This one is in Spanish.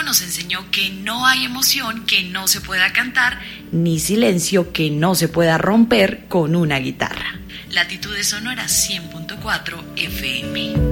nos enseñó que no hay emoción que no se pueda cantar, ni silencio que no se pueda romper con una guitarra. Latitudes Sonoras 100.4 FM.